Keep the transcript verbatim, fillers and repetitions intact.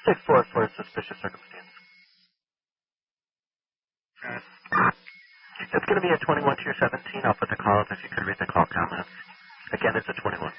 six four for suspicious circumstance. It's going to be a twenty-one to your seventeen. I'll put the call up if you could read the call comments. Again, it's a twenty-one.